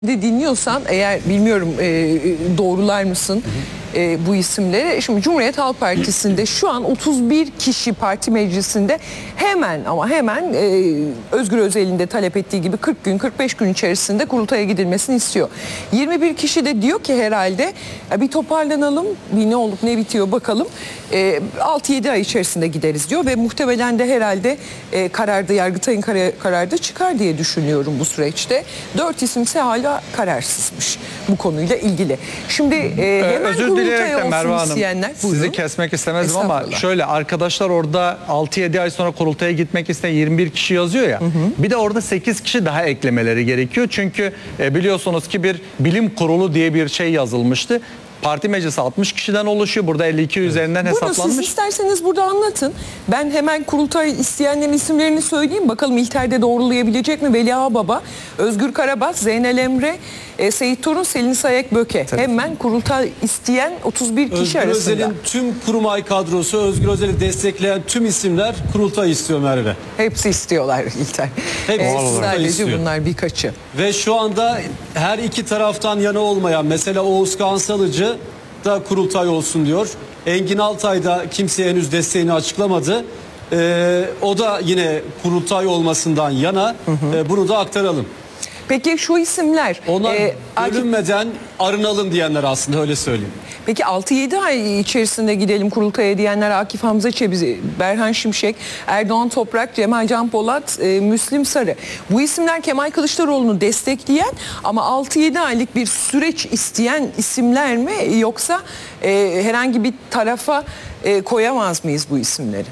de dinliyorsan eğer bilmiyorum doğrular mısın bu isimleri. Şimdi Cumhuriyet Halk Partisi'nde şu an 31 kişi parti meclisinde hemen Özgür Özel'in de talep ettiği gibi 40 gün 45 gün içerisinde kurultaya gidilmesini istiyor. 21 kişi de diyor ki herhalde bir toparlanalım, bir ne olup ne bitiyor bakalım, 6-7 ay içerisinde gideriz diyor ve muhtemelen de herhalde kararda, Yargıtay'ın kararda çıkar diye düşünüyorum bu süreçte. 4 isimse hala kararsızmış bu konuyla ilgili. Şimdi hemen özür kurultaya olsun Merve Hanım, isteyenler. sizi kesmek istemezdim ama şöyle, arkadaşlar orada 6-7 ay sonra kurultaya gitmek isteyen 21 kişi yazıyor ya. Bir de orada 8 kişi daha eklemeleri gerekiyor. Çünkü biliyorsunuz ki bir bilim kurulu diye bir şey yazılmıştı. Parti meclisi 60 kişiden oluşuyor. Burada 52 üzerinden hesaplanmış. Bunu siz isterseniz burada anlatın. Ben hemen kurultay isteyenlerin isimlerini söyleyeyim. Bakalım İlter'de doğrulayabilecek mi? Veli Ağbaba, Özgür Karabas, Zeynel Emre, Seyit Torun, Selin Sayek Böke. Tabii. Hemen kurultay isteyen 31 kişi Özgür arasında. Özel'in tüm kurmay kadrosu, Özgür Özel'i destekleyen tüm isimler kurultay istiyor Merve. Hepsi istiyorlar İlter. Sadece istiyor. Bunlar birkaçı. Ve şu anda her iki taraftan yana olmayan, mesela Oğuz Kağan Salıcı da kurultay olsun diyor. Engin Altay da kimseye henüz desteğini açıklamadı. O da yine kurultay olmasından yana. Bunu da aktaralım. Peki şu isimler... Onlar bölünmeden arınalım diyenler, aslında öyle söyleyeyim. Peki 6-7 ay içerisinde gidelim kurultaya diyenler Akif Hamza Çebi, Berhan Şimşek, Erdoğan Toprak, Cemal Can Polat, Müslim Sarı. Bu isimler Kemal Kılıçdaroğlu'nu destekleyen ama 6-7 aylık bir süreç isteyen isimler mi, yoksa herhangi bir tarafa koyamaz mıyız bu isimleri?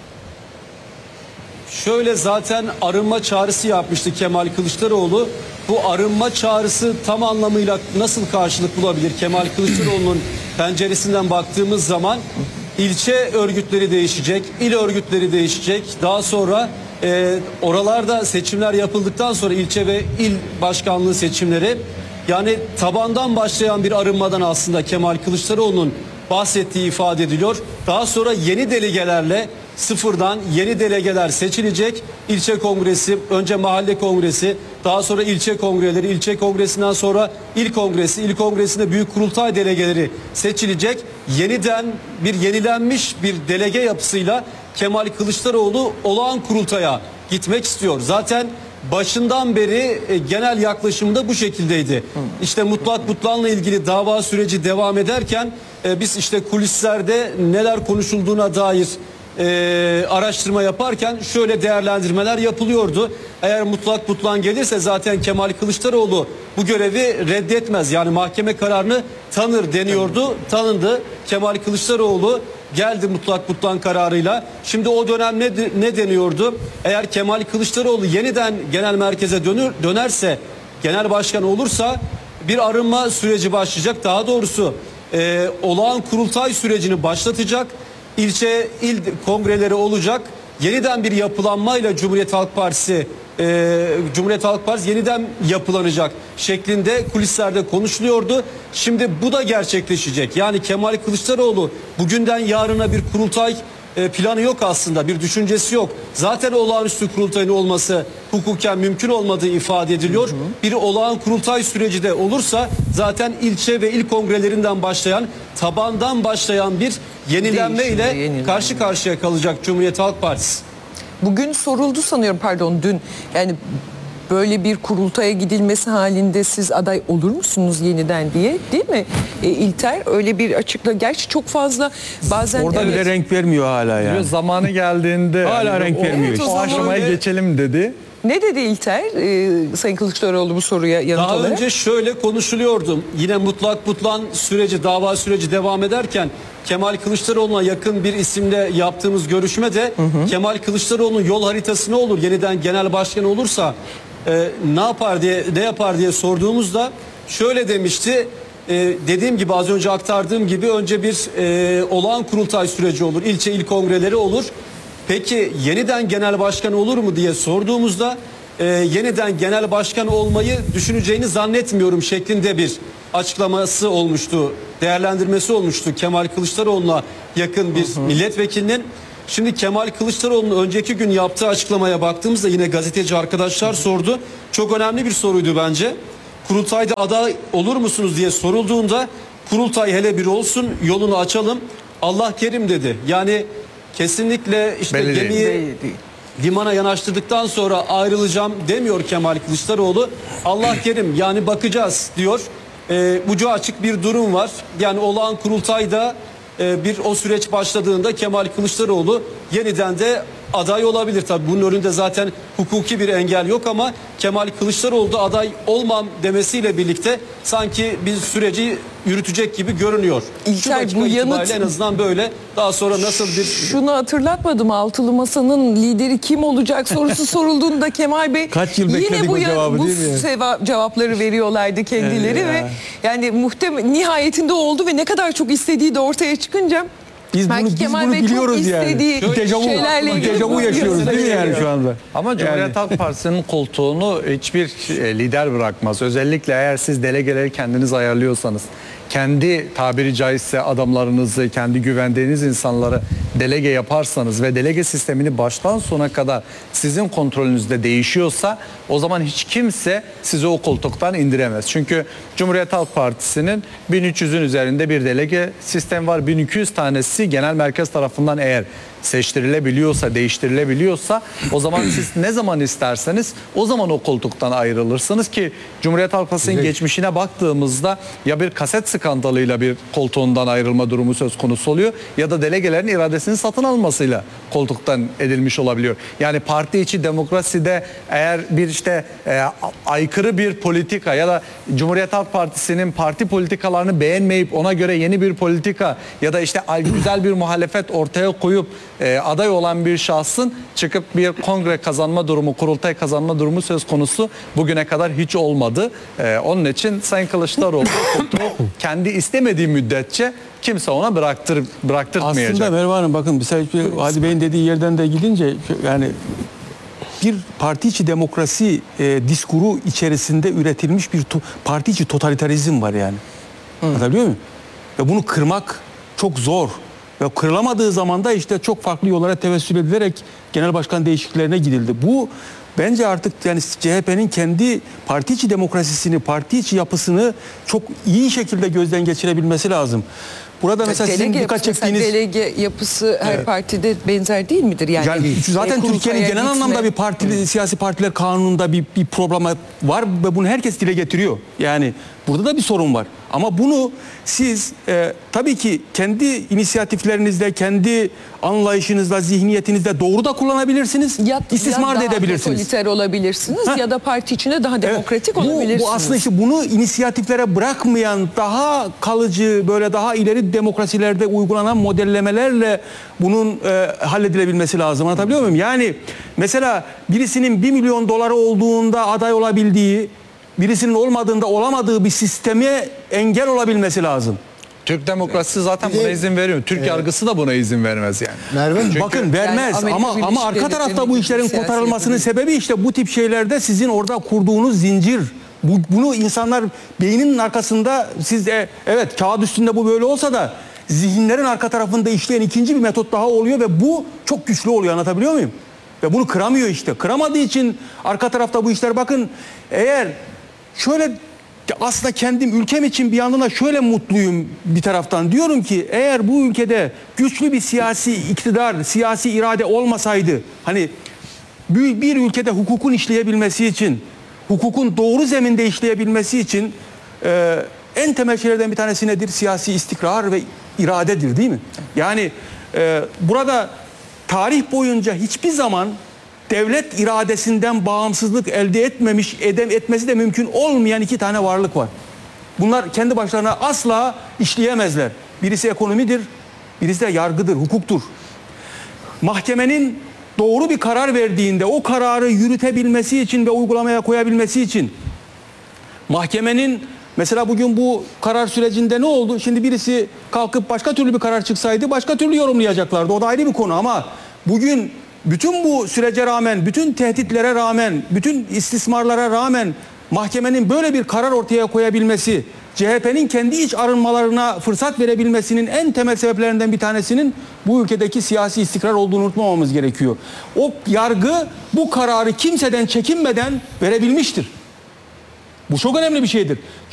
Şöyle, zaten arınma çağrısı yapmıştı Kemal Kılıçdaroğlu. Bu arınma çağrısı tam anlamıyla nasıl karşılık bulabilir? Kemal Kılıçdaroğlu'nun penceresinden baktığımız zaman ilçe örgütleri değişecek, il örgütleri değişecek. Daha sonra oralarda seçimler yapıldıktan sonra ilçe ve il başkanlığı seçimleri, yani tabandan başlayan bir arınmadan aslında Kemal Kılıçdaroğlu'nun bahsettiği ifade ediliyor. Daha sonra yeni delegelerle sıfırdan yeni delegeler seçilecek. İlçe kongresi, önce mahalle kongresi, daha sonra ilçe kongreleri, ilçe kongresinden sonra il kongresi, il kongresinde büyük kurultay delegeleri seçilecek. Yeniden bir yenilenmiş bir delege yapısıyla Kemal Kılıçdaroğlu olağan kurultaya gitmek istiyor. Zaten başından beri genel yaklaşımı da bu şekildeydi. İşte mutlak butlanla ilgili dava süreci devam ederken biz işte kulislerde neler konuşulduğuna dair araştırma yaparken şöyle değerlendirmeler yapılıyordu. Eğer mutlak butlan gelirse zaten Kemal Kılıçdaroğlu bu görevi reddetmez. Yani mahkeme kararını tanır deniyordu. Tanındı. Kemal Kılıçdaroğlu geldi mutlak butlan kararıyla. Şimdi o dönem ne deniyordu? Eğer Kemal Kılıçdaroğlu yeniden genel merkeze dönerse, genel başkan olursa bir arınma süreci başlayacak. Daha doğrusu olağan kurultay sürecini başlatacak. İlçe, il kongreleri olacak. Yeniden bir yapılanmayla Cumhuriyet Halk Partisi yeniden yapılanacak şeklinde kulislerde konuşuluyordu. Şimdi bu da gerçekleşecek. Yani Kemal Kılıçdaroğlu bugünden yarına bir kurultay planı yok aslında, bir düşüncesi yok. Zaten olağanüstü kurultayın olması hukuken mümkün olmadığı ifade ediliyor. Bir olağan kurultay süreci de olursa zaten ilçe ve il kongrelerinden başlayan, tabandan başlayan bir yenilenme ile karşı karşıya kalacak Cumhuriyet Halk Partisi. Bugün soruldu sanıyorum, pardon dün, yani böyle bir kurultaya gidilmesi halinde siz aday olur musunuz yeniden diye, değil mi İlter? Öyle bir açıkla. Gerçi çok fazla bazen... Orada bile renk vermiyor hala yani. Zamanı geldiğinde hala renk vermiyor. Evet, o aşamaya geçelim dedi. Ne dedi İlter Sayın Kılıçdaroğlu bu soruya yanıt olarak? Daha önce şöyle konuşuluyordu. Yine mutlak butlan süreci, dava süreci devam ederken Kemal Kılıçdaroğlu'na yakın bir isimle yaptığımız görüşmede Kemal Kılıçdaroğlu'nun yol haritası ne olur? Yeniden genel başkan olursa ne yapar diye sorduğumuzda şöyle demişti. Dediğim gibi, az önce aktardığım gibi, önce bir olağan kurultay süreci olur. İlçe, il kongreleri olur. Peki yeniden genel başkan olur mu diye sorduğumuzda yeniden genel başkan olmayı düşüneceğini zannetmiyorum şeklinde bir açıklaması olmuştu, değerlendirmesi olmuştu Kemal Kılıçdaroğlu'na yakın bir milletvekilinin. Şimdi Kemal Kılıçdaroğlu'nun önceki gün yaptığı açıklamaya baktığımızda yine gazeteci arkadaşlar sordu. Çok önemli bir soruydu bence. kurultayda aday olur musunuz diye sorulduğunda kurultay hele bir olsun, yolunu açalım, Allah kerim dedi. Yani kesinlikle işte Belli değil. gemiyi Belli değil. limana yanaştırdıktan sonra ayrılacağım demiyor Kemal Kılıçdaroğlu. Allah kerim, yani bakacağız diyor. Ucu açık bir durum var. Yani olağan kurultayda o süreç başladığında Kemal Kılıçdaroğlu yeniden de aday olabilir. Tabii bunun önünde zaten hukuki bir engel yok ama Kemal Kılıçdaroğlu da aday olmam demesiyle birlikte sanki bir süreci yürütecek gibi görünüyor. İlker, Şu dakika bu yanıt- itibariyle en azından böyle. Daha sonra nasıl bir... Şunu hatırlatmadım, Altılı Masa'nın lideri kim olacak sorusu sorulduğunda Kemal Bey Kaç yıl bekledik yine o cevabı, bu değil mi? cevapları veriyorlardı kendileri Evet ya. ve yani nihayetinde oldu ve ne kadar çok istediği de ortaya çıkınca Biz belki bunu Kemal Bey çok biliyoruz yani. istediği şeylerle ilgili Dejavu yaşıyoruz değil mi yani şu anda? Ama Cumhuriyet Halk Partisi'nin koltuğunu hiçbir lider bırakmaz. Özellikle eğer siz delegeleri kendiniz ayarlıyorsanız, kendi tabiri caizse adamlarınızı, kendi güvendiğiniz insanları delege yaparsanız ve delege sistemini baştan sona kadar sizin kontrolünüzde değişiyorsa, o zaman hiç kimse sizi o koltuktan indiremez. Çünkü Cumhuriyet Halk Partisi'nin 1300'ün üzerinde bir delege sistemi var. 1200 tanesi genel merkez tarafından eğer seçtirilebiliyorsa, değiştirilebiliyorsa, o zaman siz ne zaman isterseniz o zaman o koltuktan ayrılırsınız ki Cumhuriyet Halk Partisi'nin geçmişine baktığımızda ya bir kaset skandalıyla bir koltuğundan ayrılma durumu söz konusu oluyor ya da delegelerin iradesini satın almasıyla koltuktan edilmiş olabiliyor. Yani parti içi demokraside eğer bir aykırı bir politika ya da Cumhuriyet Halk Partisi'nin parti politikalarını beğenmeyip ona göre yeni bir politika ya da güzel bir muhalefet ortaya koyup aday olan bir şahsın çıkıp bir kongre kazanma durumu, kurultay kazanma durumu söz konusu bugüne kadar hiç olmadı. Onun için Sayın Kılıçdaroğlu kendi istemediği müddetçe kimse ona bıraktırtmayacak. Aslında Merve Hanım bakın mesela Hadi Bey'in dediği yerden de gidince yani bir parti içi demokrasi diskuru içerisinde üretilmiş bir parti içi totalitarizm var yani. Anlatabiliyor muyum? Ve bunu kırmak çok zor. Ve kırılamadığı zaman da işte çok farklı yollara tevessül edilerek genel başkan değişikliklerine gidildi. Bu bence artık yani CHP'nin kendi parti içi demokrasisini, parti içi yapısını çok iyi şekilde gözden geçirebilmesi lazım. Burada mesela sizin dikkat çektiğiniz... delege yapısı her partide benzer değil midir? Yani zaten kurultaya Türkiye'nin genel anlamda bir siyasi partiler kanununda bir problem var ve bunu herkes dile getiriyor. Yani burada da bir sorun var. Ama bunu siz tabii ki kendi inisiyatiflerinizle, kendi anlayışınızla, zihniyetinizle doğru da kullanabilirsiniz. İstismar da edebilirsiniz. Otoriter olabilirsiniz ya da parti içinde daha demokratik olabilirsiniz. Bu aslında işte bunu inisiyatiflere bırakmayan, daha kalıcı, böyle daha ileri demokrasilerde uygulanan modellemelerle bunun halledilebilmesi lazım. Anlatabiliyor muyum? Yani mesela birisinin 1 milyon doları olduğunda aday olabildiği, birisinin olmadığında olamadığı bir sisteme engel olabilmesi lazım. Türk demokrasisi zaten buna izin veriyor. Türk yargısı da buna izin vermez yani. Merve Hanım, Bakın vermez Yani ama arka tarafta bu işlerin siyasi kotarılmasının yapı sebebi işte bu tip şeylerde sizin orada kurduğunuz zincir. Bunu insanlar beyninin arkasında siz evet kağıt üstünde bu böyle olsa da zihinlerin arka tarafında işleyen ikinci bir metot daha oluyor ve bu çok güçlü oluyor, anlatabiliyor muyum? Ve bunu kıramıyor işte. Kıramadığı için arka tarafta bu işler, bakın eğer şöyle, aslında kendim ülkem için bir yandan da şöyle mutluyum bir taraftan. Diyorum ki eğer bu ülkede güçlü bir siyasi iktidar, siyasi irade olmasaydı, hani bir ülkede hukukun işleyebilmesi için, hukukun doğru zeminde işleyebilmesi için en temel şeylerden bir tanesi nedir? Siyasi istikrar ve iradedir, değil mi? Yani burada tarih boyunca hiçbir zaman devlet iradesinden bağımsızlık elde etmesi de mümkün olmayan iki tane varlık var. Bunlar kendi başlarına asla işleyemezler. Birisi ekonomidir, birisi de yargıdır, hukuktur. Mahkemenin doğru bir karar verdiğinde o kararı yürütebilmesi için ve uygulamaya koyabilmesi için mahkemenin, mesela bugün bu karar sürecinde ne oldu? Şimdi birisi kalkıp başka türlü bir karar çıksaydı başka türlü yorumlayacaklardı. O da ayrı bir konu ama bugün bütün bu sürece rağmen, bütün tehditlere rağmen, bütün istismarlara rağmen mahkemenin böyle bir karar ortaya koyabilmesi, CHP'nin kendi iç arınmalarına fırsat verebilmesinin en temel sebeplerinden bir tanesinin bu ülkedeki siyasi istikrar olduğunu unutmamamız gerekiyor. O yargı bu kararı kimseden çekinmeden verebilmiştir. Bu çok önemli bir şeydir.